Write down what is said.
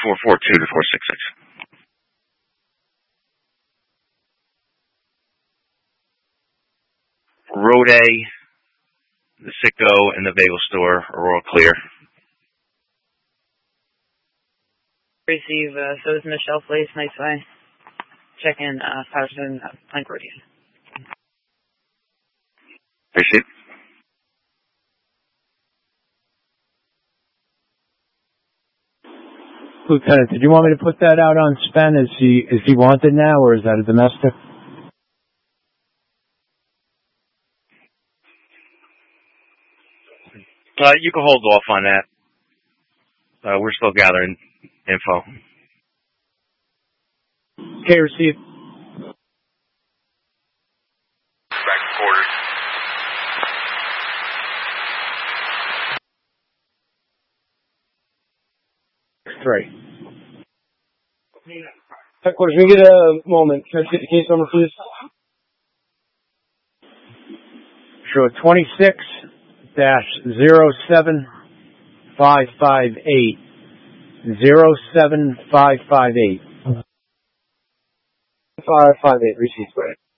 442 to 466. Road A, the Citgo, and the Bagel Store are all clear. Receive, so is Michelle Place, nice way. Check in, Patterson, Plank Road. Appreciate it. Lieutenant, did you want me to put that out on Spen? Is he wanted now, or is that a domestic? You can hold off on that. We're still gathering info. Okay, received. Back to quarters. Three. Headquarters, can we get a moment? Can I get the case number, please? Sure, 26-07558. 07558. 558, received.